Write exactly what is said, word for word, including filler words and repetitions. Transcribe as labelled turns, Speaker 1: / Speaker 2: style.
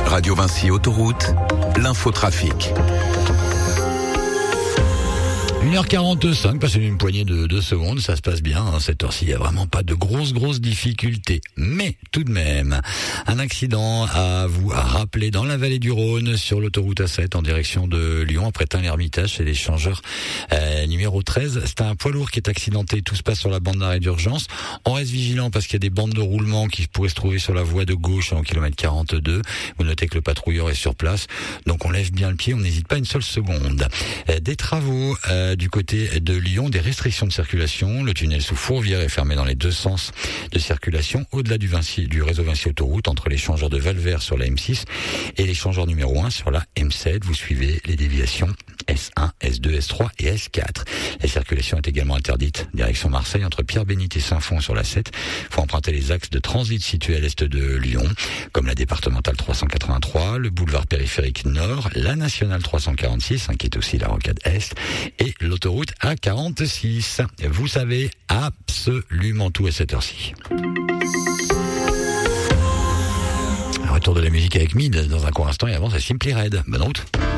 Speaker 1: Radio Vinci Autoroute, l'infotrafic.
Speaker 2: une heure quarante-cinq, passé une poignée de deux secondes, ça se passe bien, hein, cette heure-ci, il n'y a vraiment pas de grosses, grosses difficultés. Mais, tout de même, un accident à vous rappeler dans la vallée du Rhône, sur l'autoroute A sept, en direction de Lyon, après Tain-l'Hermitage, c'est l'échangeur euh, numéro treize. C'est un poids lourd qui est accidenté, tout se passe sur la bande d'arrêt d'urgence. On reste vigilant parce qu'il y a des bandes de roulement qui pourraient se trouver sur la voie de gauche, en kilomètre quarante-deux. Vous notez que le patrouilleur est sur place, donc on lève bien le pied, on n'hésite pas une seule seconde. Euh, des travaux euh, du côté de Lyon, des restrictions de circulation. Le tunnel sous Fourvière est fermé dans les deux sens de circulation, au-delà du Vinci, du réseau Vinci Autoroute, entre l'échangeur de Valvert sur la M six et l'échangeur numéro un sur la M sept. Vous suivez les déviations S un, S deux, S trois et S quatre. La circulation est également interdite direction Marseille, entre Pierre-Bénite et Saint-Fond sur la sept. Il faut emprunter les axes de transit situés à l'est de Lyon, comme la départementale trois cent quatre-vingt-trois, le boulevard périphérique nord, la nationale trois cent quarante-six, hein, qui est aussi la rocade est, et l'autoroute A quarante-six. Vous savez absolument tout à cette heure-ci. Retour de la musique avec Mid dans un court instant, et avant c'est Simply Red. Bonne route.